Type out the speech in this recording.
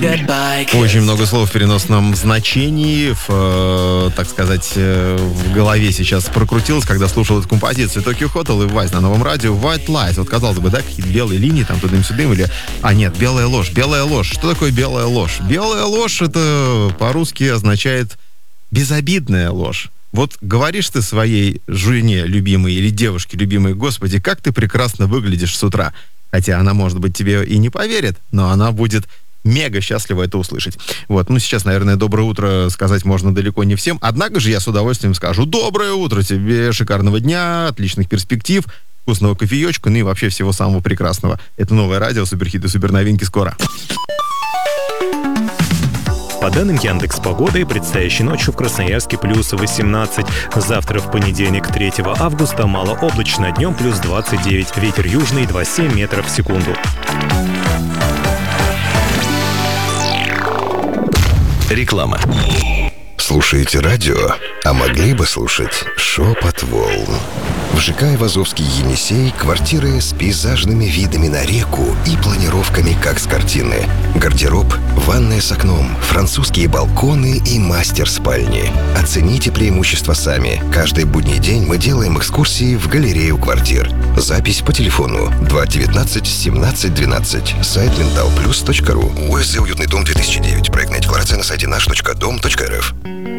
Очень много слов в переносном значении, так сказать, в голове сейчас прокрутилось, когда слушал эту композицию Tokyo Hotel и Vice на новом радио. White Lies. Вот казалось бы, да, какие-то белые линии, там тудым-сюдым, или... нет, белая ложь, белая ложь. Что такое белая ложь? Белая ложь, это по-русски означает безобидная ложь. Вот говоришь ты своей жене любимой или девушке любимой: «Господи, как ты прекрасно выглядишь с утра». Хотя она, может быть, тебе и не поверит, но она будет мега счастлива это услышать. Вот, сейчас, наверное, доброе утро сказать можно далеко не всем. Однако же я с удовольствием скажу: доброе утро тебе, шикарного дня, отличных перспектив, вкусного кофеечка, и вообще всего самого прекрасного. Это новое радио, суперхиты, суперновинки скоро. По данным Яндекс.Погоды, предстоящей ночью в Красноярске плюс 18. Завтра, в понедельник, 3 августа, малооблачно, днем плюс 29. Ветер южный 2,7 метров в секунду. Реклама. Слушаете радио, а могли бы слушать «Шепот волн». В ЖК Айвазовский Енисей квартиры с пейзажными видами на реку и планировками, как с картины. Гардероб, ванная с окном, французские балконы и мастер-спальни. Оцените преимущества сами. Каждый будний день мы делаем экскурсии в галерею квартир. Запись по телефону 219 17 12. Сайт mentalplus.ru. ОСЗ «Уютный дом» 2009. Проектная декларация на сайте наш.дом.рф.